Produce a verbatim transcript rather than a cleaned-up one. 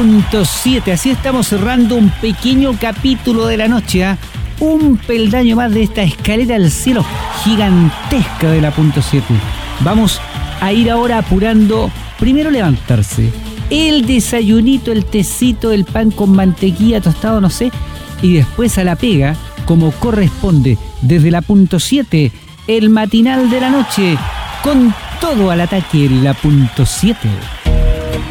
punto siete. Así estamos cerrando un pequeño capítulo de la noche, ¿eh? Un peldaño más de esta escalera al cielo gigantesca de la punto siete. Vamos a ir ahora apurando. Primero levantarse, el desayunito, el tecito, el pan con mantequilla, tostado, no sé, y después a la pega, como corresponde, desde la punto siete, el matinal de la noche, con todo al ataque en la punto siete.